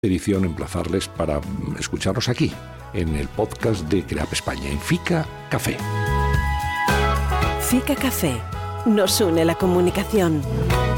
edición emplazarles para escucharnos aquí, en el podcast de CREAP España, en FICA Café. FICA Café. Nos une la comunicación.